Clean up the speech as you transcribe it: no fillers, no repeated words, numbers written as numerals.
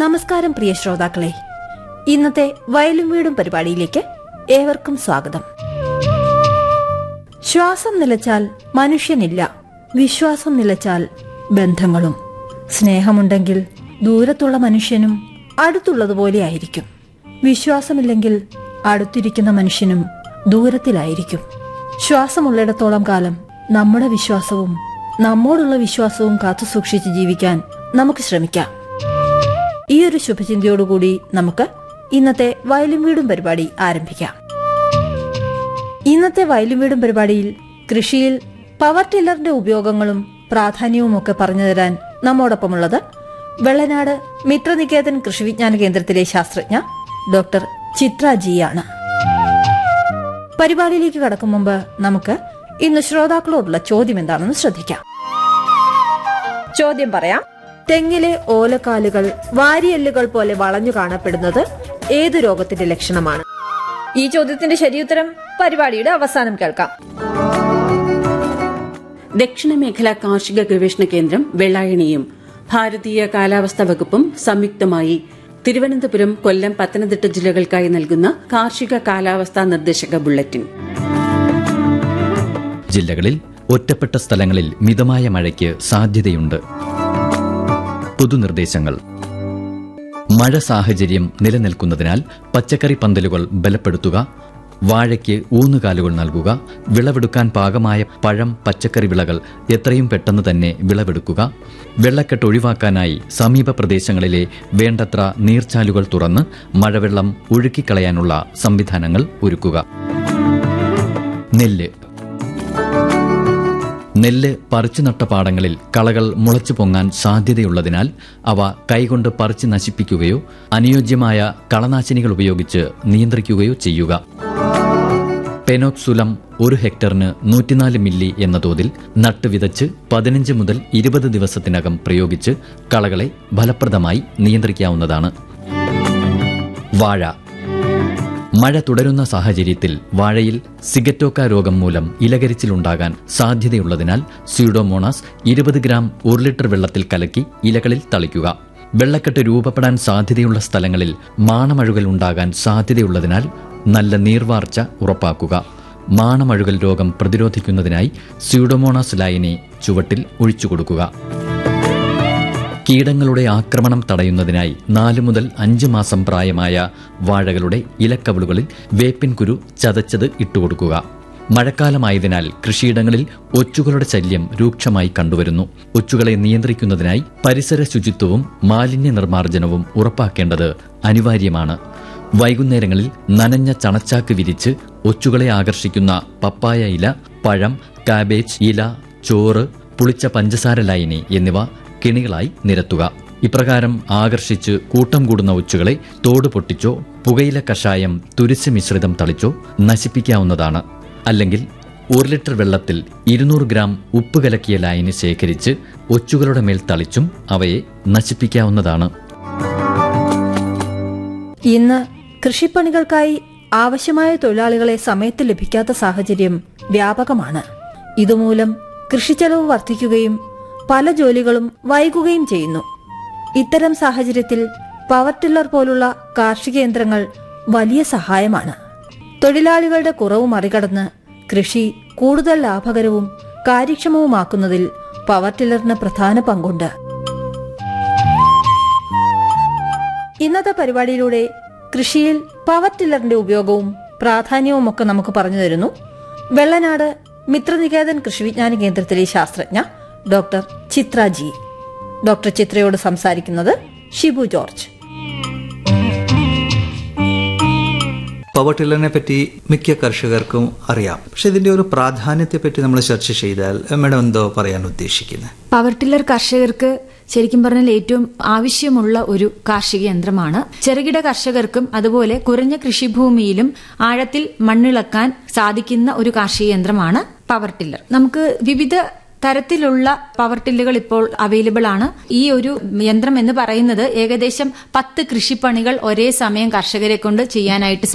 നമസ്കാരം പ്രിയ ശ്രോതാക്കളെ, ഇന്നത്തെ വയലും വീടും പരിപാടിയിലേക്ക് ഏവർക്കും സ്വാഗതം. ശ്വാസം നിലച്ചാൽ മനുഷ്യനില്ല, വിശ്വാസം നിലച്ചാൽ ബന്ധങ്ങളും. സ്നേഹമുണ്ടെങ്കിൽ ദൂരത്തുള്ള മനുഷ്യനും അടുത്തുള്ളതുപോലെയായിരിക്കും. വിശ്വാസമില്ലെങ്കിൽ അടുത്തിരിക്കുന്ന മനുഷ്യനും ദൂരത്തിലായിരിക്കും. ശ്വാസമുള്ളിടത്തോളം കാലം നമ്മുടെ വിശ്വാസവും നമ്മോടുള്ള വിശ്വാസവും കാത്തുസൂക്ഷിച്ച് ജീവിക്കാൻ നമുക്ക് ശ്രമിക്കാം. ഈ ഒരു ശുഭചിന്തയോടുകൂടി നമുക്ക് ഇന്നത്തെ വയലും വീടും പരിപാടി ആരംഭിക്കാം. ഇന്നത്തെ വയലും വീടും പരിപാടിയിൽ കൃഷിയിൽ പവർ ടില്ലറിന്റെ ഉപയോഗങ്ങളും പ്രാധാന്യവും ഒക്കെ പറഞ്ഞു തരാൻ നമ്മോടൊപ്പമുള്ളത് വെള്ളനാട് മിത്രനികേതൻ കൃഷി വിജ്ഞാന കേന്ദ്രത്തിലെ ശാസ്ത്രജ്ഞ ഡോക്ടർ ചിത്ര ജി ആണ്. പരിപാടിയിലേക്ക് കടക്കും മുമ്പ് നമുക്ക് ഇന്ന് ശ്രോതാക്കളോടുള്ള ചോദ്യം എന്താണെന്ന് ശ്രദ്ധിക്കാം. ചോദ്യം പറയാം. തെങ്ങിലെ ഓലക്കാലുകൾ വാരിയെല്ലുകൾ പോലെ വളഞ്ഞു കാണപ്പെടുന്നത് ഏതു രോഗത്തിന്റെ ലക്ഷണമാണ്? ഈ ചോദ്യത്തിന്റെ ശരിയുത്തരം പരിപാടിയുടെ അവസാനം കേൾക്കാം. ദക്ഷിണമേഖല കാർഷിക ഗവേഷണ കേന്ദ്രം വെള്ളായണിയും ഭാരതീയ കാലാവസ്ഥാ വകുപ്പും സംയുക്തമായി തിരുവനന്തപുരം, കൊല്ലം, പത്തനംതിട്ട ജില്ലകൾക്കായി നൽകുന്ന കാർഷിക കാലാവസ്ഥാ നിർദ്ദേശക ബുള്ളറ്റിൻ. ജില്ലകളിൽ ഒറ്റപ്പെട്ട സ്ഥലങ്ങളിൽ മിതമായ മഴയ്ക്ക് സാധ്യതയുണ്ട്. പൊതുനിർദ്ദേശങ്ങൾ. മഴ സാഹചര്യം നിലനിൽക്കുന്നതിനാൽ പച്ചക്കറി പന്തലുകൾ ബലപ്പെടുത്തുക, വാഴയ്ക്ക് ഊന്നുകാലുകൾ നൽകുക, വിളവെടുക്കാൻ പാകമായ പഴം, പച്ചക്കറി വിളകൾ എത്രയും പെട്ടെന്ന് തന്നെ വിളവെടുക്കുക, വെള്ളക്കെട്ട് ഒഴിവാക്കാനായി സമീപ പ്രദേശങ്ങളിലെ വേണ്ടത്ര നീർച്ചാലുകൾ തുറന്ന് മഴവെള്ളം ഒഴുക്കിക്കളയാനുള്ള സംവിധാനങ്ങൾ ഒരുക്കുക. നെല്ല് പറിച്ചു നട്ട പാടങ്ങളിൽ കളകൾ മുളച്ചു പൊങ്ങാൻ സാധ്യതയുള്ളതിനാൽ അവ കൈകൊണ്ട് പറിച്ചു നശിപ്പിക്കുകയോ അനുയോജ്യമായ കളനാശിനികൾ ഉപയോഗിച്ച് നിയന്ത്രിക്കുകയോ ചെയ്യുക. പെനോക്സുലം 1 ഹെക്ടറിന് 104 മില്ലി എന്ന തോതിൽ നട്ടുവിതച്ച് 15 മുതൽ 20 ദിവസത്തിനകം പ്രയോഗിച്ച് കളകളെ ഫലപ്രദമായി നിയന്ത്രിക്കാവുന്നതാണ്. വാഴ. മഴ തുടരുന്ന സാഹചര്യത്തിൽ വാഴയിൽ സിഗറ്റോക്ക രോഗം മൂലം ഇലകരിച്ചിലുണ്ടാകാൻ സാധ്യതയുള്ളതിനാൽ സ്യൂഡോമോണാസ് 20 ഗ്രാം 1 ലിറ്റർ വെള്ളത്തിൽ കലക്കി ഇലകളിൽ തളിക്കുക. വെള്ളക്കെട്ട് രൂപപ്പെടാൻ സാധ്യതയുള്ള സ്ഥലങ്ങളിൽ മാണമഴുകൽ ഉണ്ടാകാൻ സാധ്യതയുള്ളതിനാൽ നല്ല നീർവാർച്ച ഉറപ്പാക്കുക. മാണമഴുകൽ രോഗം പ്രതിരോധിക്കുന്നതിനായി സ്യൂഡോമോണാസ് ലൈനെ ചുവട്ടിൽ ഒഴിച്ചുകൊടുക്കുക. കീടങ്ങളുടെ ആക്രമണം തടയുന്നതിനായി 4 മുതൽ 5 മാസം പ്രായമായ വാഴകളുടെ ഇലക്കവിളുകളിൽ വേപ്പിൻ കുരു ചതച്ചത് ഇട്ടുകൊടുക്കുക. മഴക്കാലമായതിനാൽ കൃഷിയിടങ്ങളിൽ ഒച്ചുകളുടെ ശല്യം രൂക്ഷമായി കണ്ടുവരുന്നു. ഒച്ചുകളെ നിയന്ത്രിക്കുന്നതിനായി പരിസര ശുചിത്വവും മാലിന്യ നിർമ്മാർജ്ജനവും ഉറപ്പാക്കേണ്ടത് അനിവാര്യമാണ്. വൈകുന്നേരങ്ങളിൽ നനഞ്ഞ ചണച്ചാക്ക് വിരിച്ച് ഒച്ചുകളെ ആകർഷിക്കുന്ന പപ്പായ ഇല, പഴം, കാബേജ് ഇല, ചോറ്, പുളിച്ച പഞ്ചസാര ലൈനി എന്നിവ കെണികളായി നിരത്തുക. ഇപ്രകാരം ആകർഷിച്ച് കൂട്ടം കൂടുന്ന ഒച്ചുകളെ തോട് പൊട്ടിച്ചോ പുകയില കഷായം തുരിശ് മിശ്രിതം തളിച്ചോ നശിപ്പിക്കാവുന്നതാണ്. അല്ലെങ്കിൽ 1 ലിറ്റർ വെള്ളത്തിൽ 200 ഗ്രാം ഉപ്പ് കലക്കിയ ലായനി ശേഖരിച്ച് ഒച്ചുകളുടെ മേൽ തളിച്ചും അവയെ നശിപ്പിക്കാവുന്നതാണ്. ഇന്ന് കൃഷിപ്പണികൾക്കായി ആവശ്യമായ തൊഴിലാളികളെ സമയത്ത് ലഭിക്കാത്ത സാഹചര്യം വ്യാപകമാണ്. ഇതുമൂലം കൃഷിച്ചെലവ് വർദ്ധിക്കുകയും പല ജോലികളും വൈകുകയും ചെയ്യുന്നു. ഇത്തരം സാഹചര്യത്തിൽ പവർ ടില്ലർ പോലുള്ള കാർഷിക യന്ത്രങ്ങൾ വലിയ സഹായമാണ്. തൊഴിലാളികളുടെ കുറവ് മറികടന്ന് കൃഷി കൂടുതൽ ലാഭകരവും കാര്യക്ഷമവുമാക്കുന്നതിൽ പവർ ടില്ലറിന് പ്രധാന പങ്കുണ്ട്. ഇന്നത്തെ പരിപാടിയിലൂടെ കൃഷിയിൽ പവർ ടില്ലറിന്റെ ഉപയോഗവും പ്രാധാന്യവും ഒക്കെ നമുക്ക് പറഞ്ഞു തരുന്നു വെള്ളനാട് മിത്രനികേതൻ കൃഷി വിജ്ഞാന കേന്ദ്രത്തിലെ ശാസ്ത്രജ്ഞ ഡോക്ടർ ചിത്ര ജി. ഡോക്ടർ ചിത്രയോട് സംസാരിക്കുന്നത് ഷിബു ജോർജ്. പവർ ടില്ലറിനെ പറ്റി മിക്ക കർഷകർക്കും അറിയാം. പക്ഷെ ഇതിന്റെ ഒരു പ്രാധാന്യത്തെ പറ്റി നമ്മൾ ചർച്ച ചെയ്താൽ മാഡം എന്തോ പറയാൻ ഉദ്ദേശിക്കുന്നത്? പവർ ടില്ലർ കർഷകർക്ക് ശരിക്കും പറഞ്ഞാൽ ഏറ്റവും ആവശ്യമുള്ള ഒരു കാർഷിക യന്ത്രമാണ്. ചെറുകിട കർഷകർക്കും അതുപോലെ കുറഞ്ഞ കൃഷിഭൂമിയിലും ആഴത്തിൽ മണ്ണിളക്കാൻ സാധിക്കുന്ന ഒരു കാർഷിക യന്ത്രമാണ് പവർ ടില്ലർ. നമുക്ക് വിവിധ തരത്തിലുള്ള പവർ ടില്ലുകൾ ഇപ്പോൾ അവൈലബിൾ ആണ്. ഈ ഒരു യന്ത്രം എന്ന് പറയുന്നത് ഏകദേശം 10 കൃഷിപ്പണികൾ ഒരേ സമയം കർഷകരെ കൊണ്ട് ചെയ്യാനായിട്ട്